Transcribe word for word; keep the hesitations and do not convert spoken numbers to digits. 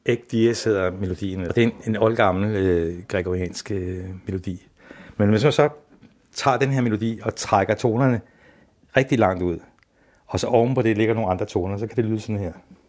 Egg Dies hedder melodien, og det er en, en oldgammel øh, gregoriansk øh, melodi. Men hvis man så tager den her melodi og trækker tonerne rigtig langt ud, og så oven på det ligger nogle andre toner, så kan det lyde sådan her.